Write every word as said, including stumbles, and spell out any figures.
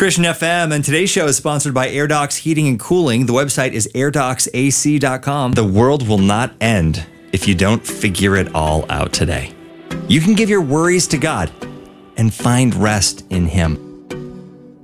Christian F M, and today's show is sponsored by AirDocs Heating and Cooling. The website is air docs a c dot com. The world will not end if you don't figure it all out today. You can give your worries to God and find rest in Him.